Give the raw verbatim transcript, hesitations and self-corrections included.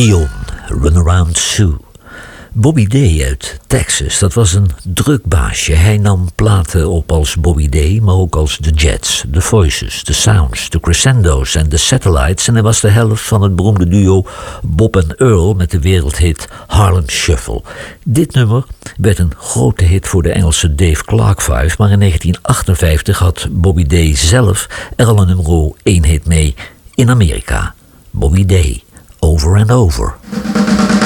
Dion, Runaround Sue. Bobby Day uit Texas, dat was een druk baasje. Hij nam platen op als Bobby Day, maar ook als The Jets, The Voices, The Sounds, The Crescendos en The Satellites. En hij was de helft van het beroemde duo Bob en Earl met de wereldhit Harlem Shuffle. Dit nummer werd een grote hit voor de Engelse Dave Clark Five, maar in negentien achtenvijftig had Bobby Day zelf er al een nummer één hit mee in Amerika. Bobby Day, Over and Over.